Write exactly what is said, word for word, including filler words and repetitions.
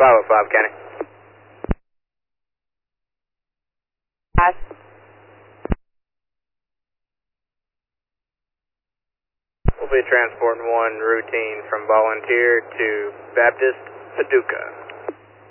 five oh five, County. Pass. We'll be transporting one routine from Volunteer to Baptist Paducah.